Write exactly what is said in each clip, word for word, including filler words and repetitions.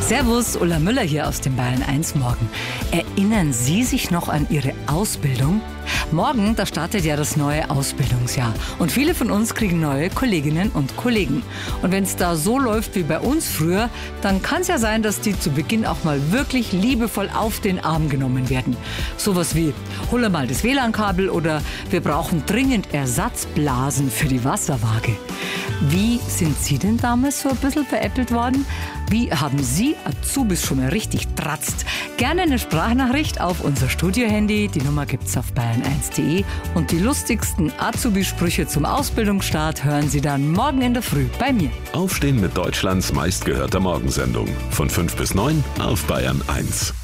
Servus, Ulla Müller hier aus dem Bayern eins Morgen. Erinnern Sie sich noch an Ihre Ausbildung? Morgen, da startet ja das neue Ausbildungsjahr und viele von uns kriegen neue Kolleginnen und Kollegen. Und wenn es da so läuft wie bei uns früher, dann kann es ja sein, dass die zu Beginn auch mal wirklich liebevoll auf den Arm genommen werden. Sowas wie, hol mal das W L A N-Kabel oder wir brauchen dringend Ersatzblasen für die Wasserwaage. Wie sind Sie denn damals so ein bisschen veräppelt worden? Wie haben Sie Azubis schon mal richtig tratzt? Gerne eine Sprachnachricht auf unser Studiohandy. Die Nummer gibt's auf bayern eins punkt de. Und die lustigsten Azubi-Sprüche zum Ausbildungsstart hören Sie dann morgen in der Früh bei mir. Aufstehen mit Deutschlands meistgehörter Morgensendung. Von fünf bis neun auf Bayern eins.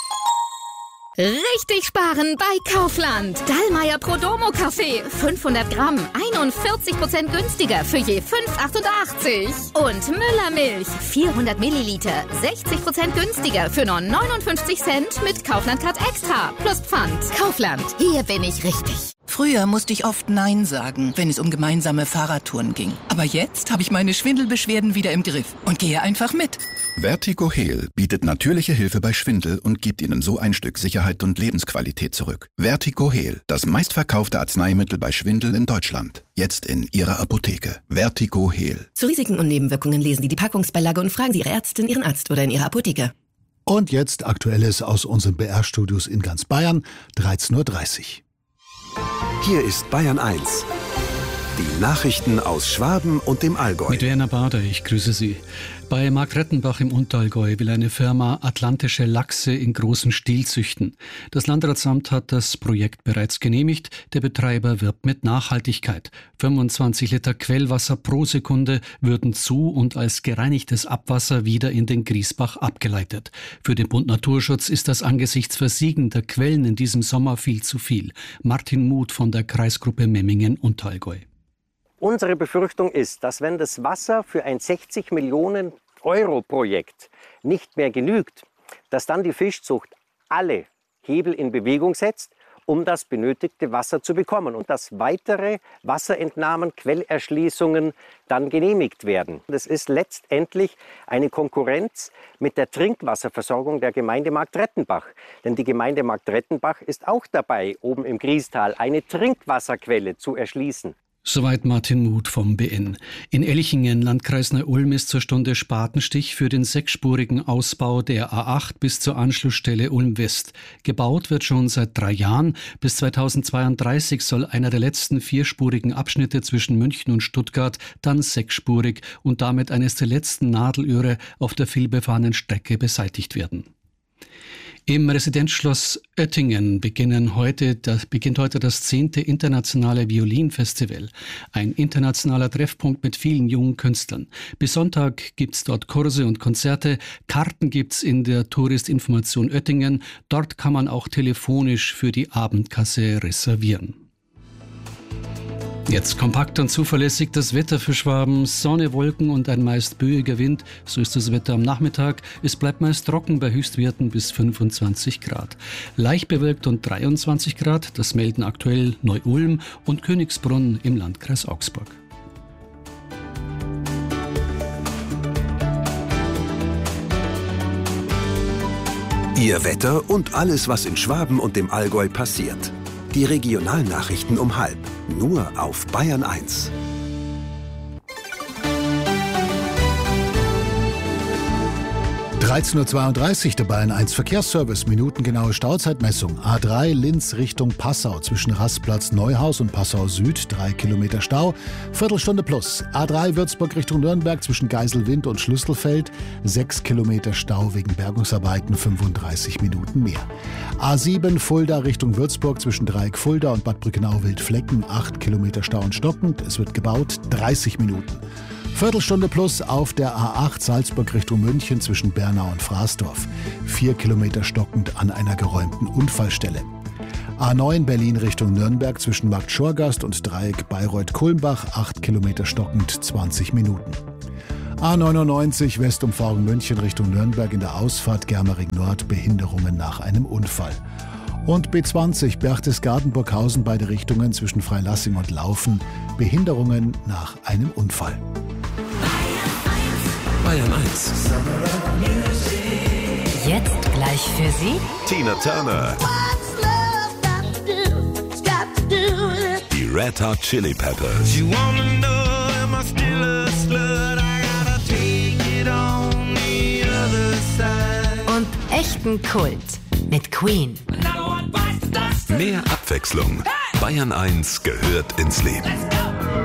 Richtig sparen bei Kaufland. Dallmayr Prodomo Kaffee. fünfhundert Gramm. einundvierzig Prozent günstiger für je fünf Euro achtundachtzig. Und Müller Milch. vierhundert Milliliter. sechzig Prozent günstiger für nur neunundfünfzig Cent mit Kaufland-Card Extra. Plus Pfand. Kaufland. Hier bin ich richtig. Früher musste ich oft Nein sagen, wenn es um gemeinsame Fahrradtouren ging. Aber jetzt habe ich meine Schwindelbeschwerden wieder im Griff und gehe einfach mit. Vertigo-Heal bietet natürliche Hilfe bei Schwindel und gibt Ihnen so ein Stück Sicherheit und Lebensqualität zurück. Vertigo-Heal, das meistverkaufte Arzneimittel bei Schwindel in Deutschland. Jetzt in Ihrer Apotheke. Vertigo-Heal. Zu Risiken und Nebenwirkungen lesen Sie die Packungsbeilage und fragen Sie Ihre Ärztin, Ihren Arzt oder in Ihrer Apotheke. Und jetzt Aktuelles aus unseren B R-Studios in ganz Bayern, dreizehn Uhr dreißig. Hier ist Bayern eins. Die Nachrichten aus Schwaben und dem Allgäu. Mit Werner Bader, ich grüße Sie. Bei Markrettenbach im Unterallgäu will eine Firma atlantische Lachse in großem Stil züchten. Das Landratsamt hat das Projekt bereits genehmigt. Der Betreiber wirbt mit Nachhaltigkeit. fünfundzwanzig Liter Quellwasser pro Sekunde würden zu und als gereinigtes Abwasser wieder in den Griesbach abgeleitet. Für den Bund Naturschutz ist das angesichts versiegender Quellen in diesem Sommer viel zu viel. Martin Muth von der Kreisgruppe Memmingen-Unterallgäu. Unsere Befürchtung ist, dass wenn das Wasser für ein sechzig Millionen Euro Projekt nicht mehr genügt, dass dann die Fischzucht alle Hebel in Bewegung setzt, um das benötigte Wasser zu bekommen und dass weitere Wasserentnahmen, Quellerschließungen dann genehmigt werden. Das ist letztendlich eine Konkurrenz mit der Trinkwasserversorgung der Gemeinde Marktrettenbach. Denn die Gemeinde Marktrettenbach ist auch dabei, oben im Griestal eine Trinkwasserquelle zu erschließen. Soweit Martin Muth vom B N. In Elchingen, Landkreis Neu-Ulm, ist zur Stunde Spatenstich für den sechsspurigen Ausbau der A acht bis zur Anschlussstelle Ulm West. Gebaut wird schon seit drei Jahren. Bis zweitausendzweiunddreißig soll einer der letzten vierspurigen Abschnitte zwischen München und Stuttgart dann sechsspurig und damit eines der letzten Nadelöhre auf der vielbefahrenen Strecke beseitigt werden. Im Residenzschloss Oettingen beginnen heute, das beginnt heute das zehnte internationale Violinfestival. Ein internationaler Treffpunkt mit vielen jungen Künstlern. Bis Sonntag gibt's dort Kurse und Konzerte. Karten gibt's in der Touristinformation Oettingen. Dort kann man auch telefonisch für die Abendkasse reservieren. Jetzt kompakt und zuverlässig das Wetter für Schwaben. Sonne, Wolken und ein meist böiger Wind. So ist das Wetter am Nachmittag. Es bleibt meist trocken bei Höchstwerten bis fünfundzwanzig Grad. Leicht bewölkt und dreiundzwanzig Grad. Das melden aktuell Neu-Ulm und Königsbrunn im Landkreis Augsburg. Ihr Wetter und alles, was in Schwaben und dem Allgäu passiert. Die Regionalnachrichten um halb. Nur auf Bayern eins. dreizehn Uhr zweiunddreißig, der Bayern eins Verkehrsservice, minutengenaue Stauzeitmessung. A drei Linz Richtung Passau, zwischen Rastplatz Neuhaus und Passau Süd, drei Kilometer Stau, Viertelstunde plus. A drei Würzburg Richtung Nürnberg, zwischen Geiselwind und Schlüsselfeld, sechs Kilometer Stau wegen Bergungsarbeiten, fünfunddreißig Minuten mehr. A sieben Fulda Richtung Würzburg, zwischen Dreieck Fulda und Bad Brückenau-Wildflecken, acht Kilometer Stau und stockend, es wird gebaut, dreißig Minuten. Viertelstunde plus auf der A acht Salzburg Richtung München zwischen Bernau und Fraßdorf. Vier Kilometer stockend an einer geräumten Unfallstelle. A neun Berlin Richtung Nürnberg zwischen Markt Schorgast und Dreieck Bayreuth-Kulmbach. Acht Kilometer stockend, zwanzig Minuten. A neunundneunzig Westumfahrung München Richtung Nürnberg in der Ausfahrt Germering Nord. Behinderungen nach einem Unfall. Und B zwanzig Berchtesgaden-Burghausen beide Richtungen zwischen Freilassing und Laufen. Behinderungen nach einem Unfall. Bayern eins. Gleich für Sie Tina Turner, die Red Hot Chili Peppers, und echten Kult mit Queen. mehr Abwechslung. Bayern eins gehört ins Leben.